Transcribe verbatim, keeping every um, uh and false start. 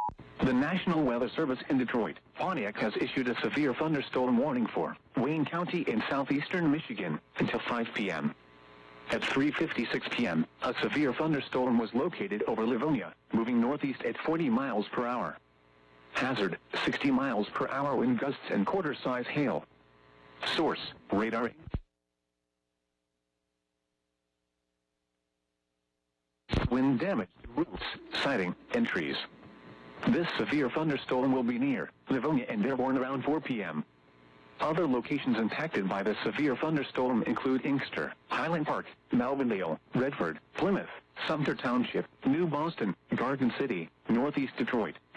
The National Weather Service in Detroit, Pontiac has issued a severe thunderstorm warning for Wayne County in southeastern Michigan until five p m At three fifty-six p m, a severe thunderstorm was located over Livonia, moving northeast at forty miles per hour. Hazard, sixty miles per hour wind gusts and quarter-size hail. Source, radar. Wind damage to roofs, siding, and trees. This severe thunderstorm will be near Livonia and Dearborn around four p m Other locations impacted by the severe thunderstorm include Inkster, Highland Park, Melvindale, Redford, Plymouth, Sumter Township, New Boston, Garden City, Northeast Detroit,